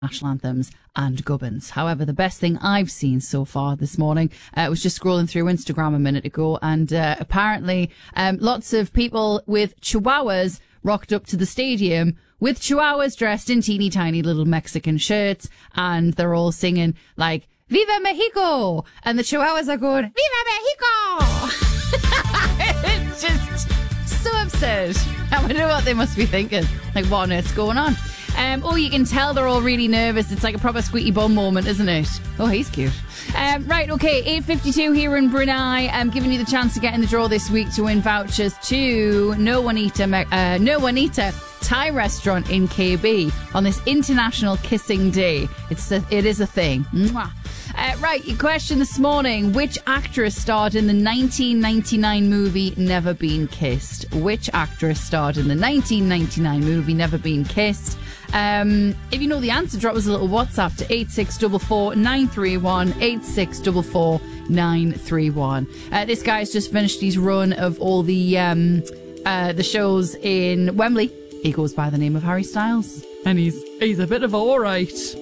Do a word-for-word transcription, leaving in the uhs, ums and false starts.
national anthems and gubbins. However, the best thing I've seen so far this morning uh, was just scrolling through Instagram a minute ago, and uh, apparently um, lots of people with chihuahuas rocked up to the stadium with chihuahuas dressed in teeny tiny little Mexican shirts, and they're all singing like Viva Mexico, and the chihuahuas are going Viva Mexico. It's just so absurd. I wonder what they must be thinking. Like, what on earth's going on? Um, oh, you can tell they're all really nervous. It's like a proper squeaky bum moment, isn't it? Oh, he's cute. Um, right, okay, eight fifty-two here in Brunei. I'm giving you the chance to get in the draw this week to win vouchers to No Juanita, uh, No Juanita Thai restaurant in K B on this International Kissing Day. It's a, it is a thing. Mwah. Uh, right, your question this morning. Which actress starred in the nineteen ninety-nine movie Never Been Kissed? Which actress starred in the nineteen ninety-nine movie Never Been Kissed? Um, if you know the answer, drop us a little WhatsApp to eight six four four nine three one, eight six four four nine three one. Uh, this guy's just finished his run of all the um, uh, the shows in Wembley. He goes by the name of Harry Styles. And he's, he's a bit of a alright.